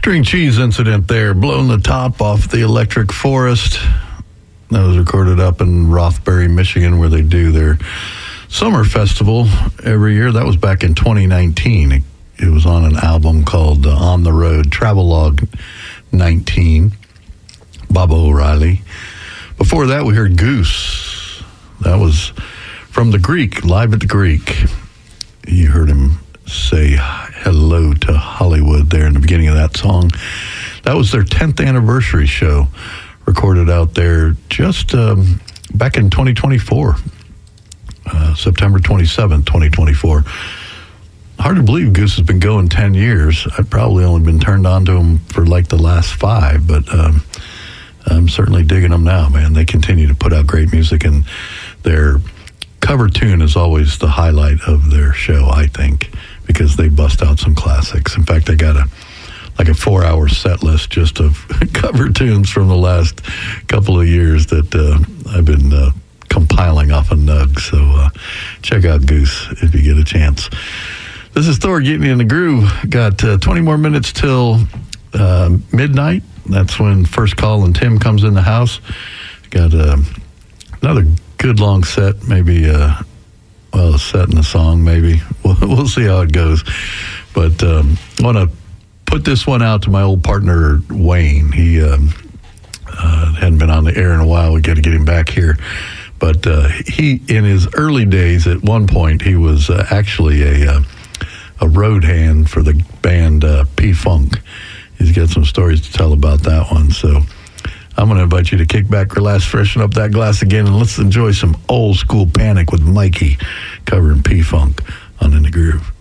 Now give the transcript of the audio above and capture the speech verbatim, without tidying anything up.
String cheese incident there, blowing the top off the Electric Forest. That was recorded up in Rothbury, Michigan, where they do their summer festival every year. That was back in twenty nineteen. It, it was on an album called uh, On the Road, Travelogue nineteen, Baba O'Reilly. Before that, we heard Goose. That was from the Greek, live at the Greek. You heard him say hello to Hollywood there in the beginning of that song. That was their tenth anniversary show, recorded out there just um, back in twenty twenty-four, uh, September twenty-seventh, twenty twenty-four. Hard to believe Goose has been going ten years. I've probably only been turned on to them for like the last five, but um, I'm certainly digging them now, man. They continue to put out great music, and their cover tune is always the highlight of their show, I think, because they bust out some classics. In fact, I got a like a four-hour set list just of cover tunes from the last couple of years that uh, I've been uh, compiling off of Nug. So uh, check out Goose if you get a chance. This is Thor getting you in the groove. Got uh, twenty more minutes till uh, midnight. That's when First Call and Tim comes in the house. Got uh, another good long set, maybe, uh, well, a set and a song, maybe. We'll, we'll see how it goes. But um, I want to put this one out to my old partner, Wayne. He um, uh, hadn't been on the air in a while. We got to get him back here. But uh, he, in his early days, at one point, he was uh, actually a, uh, a road hand for the band uh, P-Funk. He's got some stories to tell about that one. So I'm going to invite you to kick back, relax, freshen up that glass again, and let's enjoy some old school Panic with Mikey covering P-Funk on In the Groove.